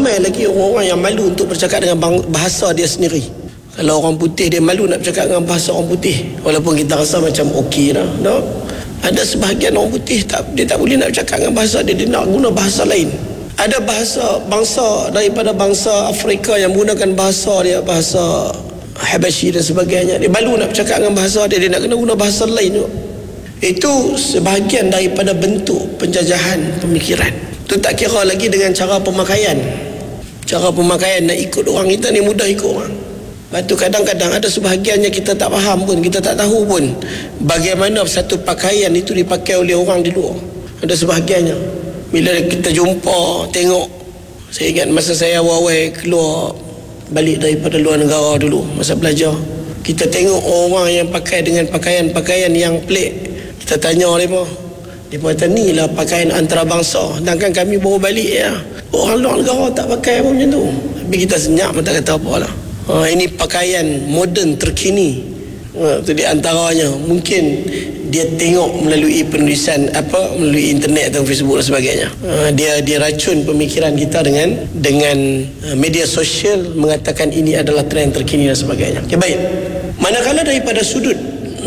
ramai lagi orang-orang yang malu untuk bercakap dengan bahasa dia sendiri. Kalau orang putih dia malu nak bercakap dengan bahasa orang putih, walaupun kita rasa macam okey dah, no? Ada sebahagian orang putih dia tak boleh nak bercakap dengan bahasa dia nak guna bahasa lain. Ada bangsa daripada bangsa Afrika yang menggunakan bahasa dia, bahasa Habashi dan sebagainya. Dia malu nak bercakap dengan bahasa dia nak kena guna bahasa lain juga. Itu sebahagian daripada bentuk penjajahan pemikiran. Itu tak kira lagi dengan cara pemakaian. Cara pemakaian nak ikut orang, kita ni mudah ikut orang. Lepas tu kadang-kadang ada sebahagiannya kita tak faham pun, kita tak tahu pun bagaimana satu pakaian itu dipakai oleh orang di luar. Ada sebahagiannya bila kita jumpa, tengok. Saya ingat masa saya awal-awal keluar balik daripada luar negara dulu, masa belajar, kita tengok orang yang pakai dengan pakaian-pakaian yang pelik. Kita tanya mereka kata ni lah pakaian antarabangsa, sedangkan kami baru balik ya. Orang luar negara tak pakai apa macam tu. Tapi kita senyap pun tak kata apalah. Ini pakaian moden terkini. Itu di antaranya. Mungkin dia tengok melalui penulisan melalui internet atau Facebook dan sebagainya. Dia racun pemikiran kita dengan media sosial, mengatakan ini adalah trend terkini dan sebagainya. Okay, baik. Manakala daripada sudut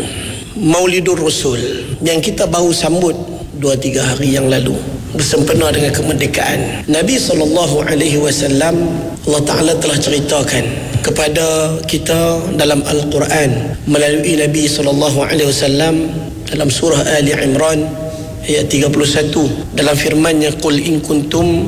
Maulidur Rasul yang kita baru sambut 2-3 hari yang lalu bersempena dengan kemerdekaan, Nabi SAW, Allah Ta'ala telah ceritakan kepada kita dalam Al-Quran melalui Nabi SAW dalam surah Ali Imran ayat 31, dalam firman-Nya, qul in kuntum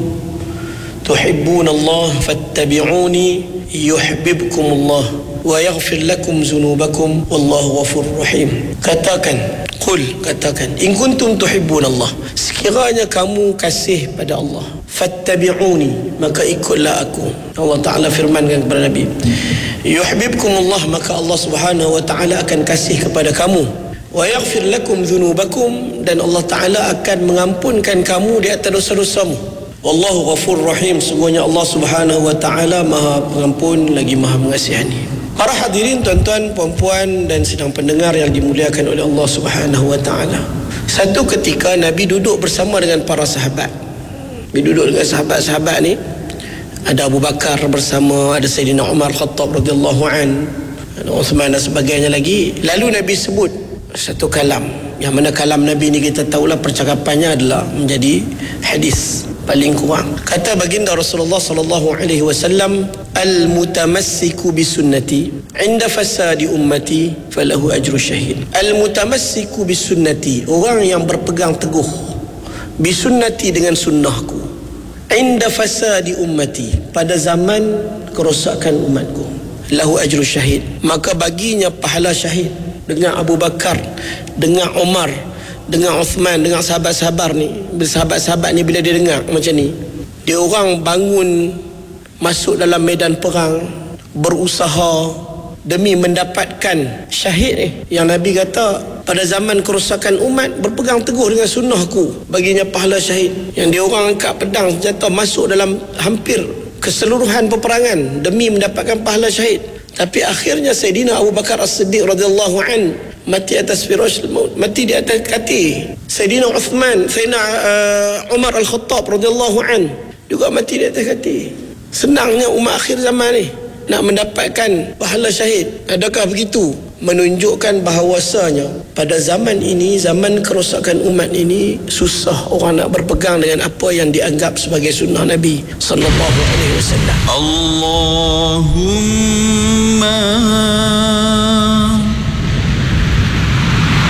tuhibbunallaha fattabi'uni yuhibbukumullah wa yaghfir lakum dhunubakum wallahu ghafurur rahim. Katakan in kuntum tuhibbunallah, sekiranya kamu kasih pada Allah, fattabi'uni, maka ikutlah aku. Allah Ta'ala firmankan kepada Nabi, yuhibbukumullah, maka Allah Subhanahu wa Ta'ala akan kasih kepada kamu, wa yaghfir lakum dhunubakum, dan Allah Ta'ala akan mengampunkan kamu di atas dosa-dosamu. Wallahu ghafurur rahim, sungguhnya Allah Subhanahu wa Ta'ala Maha Pengampun lagi Maha Mengasihani. Para hadirin, tuan-tuan, puan-puan dan sidang pendengar yang dimuliakan oleh Allah Subhanahu wa Ta'ala, satu ketika Nabi duduk bersama dengan para sahabat. Nabi duduk dengan sahabat-sahabat ni, ada Abu Bakar bersama, ada Sayyidina Umar Khattab radhiyallahu an, ada Uthman dan sebagainya lagi. Lalu Nabi sebut satu kalam, yang mana kalam Nabi ni kita tahulah percakapannya adalah menjadi hadis paling kurang. Kata baginda Rasulullah sallallahu alaihi wasallam, al-mutamassiku bisunnati inda fasadi ummati falahu ajru syahid. Al-mutamassiku bisunnati, orang yang berpegang teguh bisunnati, dengan sunnahku, inda fasadi ummati, pada zaman kerosakan umatku, lahu ajru syahid, maka baginya pahala syahid. Dengan Abu Bakar, dengan Umar, dengan Uthman, dengan sahabat-sahabat ni bila dia dengar macam ni, dia orang bangun masuk dalam medan perang, berusaha demi mendapatkan syahid ni. Yang Nabi kata pada zaman kerosakan umat berpegang teguh dengan sunnahku, baginya pahala syahid. Yang dia orang angkat pedang senjata masuk dalam hampir keseluruhan peperangan demi mendapatkan pahala syahid. Tapi akhirnya Sayyidina Abu Bakar As-Siddiq radhiyallahu an mati atas firashul maut, mati di atas katil. Sayyidina Uthman, Sayyidina Umar Al-Khattab radhiyallahu an juga mati di atas katil. Senangnya umat akhir zaman ni nak mendapatkan pahala syahid. Adakah begitu? Menunjukkan bahawasanya pada zaman ini, zaman kerosakan umat ini, susah orang nak berpegang dengan apa yang dianggap sebagai sunnah Nabi sallallahu alaihi wasallam. Allahu